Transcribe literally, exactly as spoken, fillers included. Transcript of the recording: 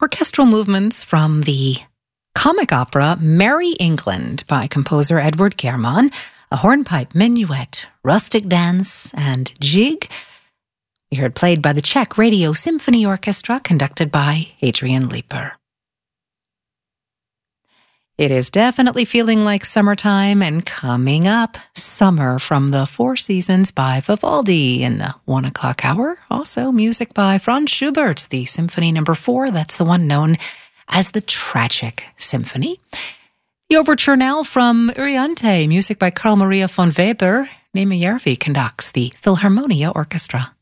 orchestral movements from the comic opera Merry England by composer Edward German, a hornpipe minuet, rustic dance, and jig. We heard played by the Czech Radio Symphony Orchestra, conducted by Adrian Leeper. It is definitely feeling like summertime, and coming up, Summer from the Four Seasons by Vivaldi in the one o'clock hour. Also, music by Franz Schubert, the Symphony Number Four. That's the one known as the Tragic Symphony. The overture now from Oriente, music by Carl Maria von Weber. Nema Järvi conducts the Philharmonia Orchestra.